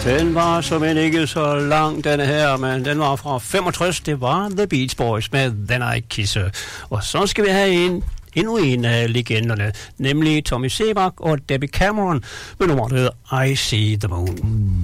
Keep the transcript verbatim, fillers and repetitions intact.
Den var som en ikke så lang, denne her, men den var fra femogtres. Det var The Beach Boys med Then I Kiss Her. Og så skal vi have en, endnu en af legenderne, nemlig Tommy Sebak og Debbie Cameron med nummeret I See the Moon.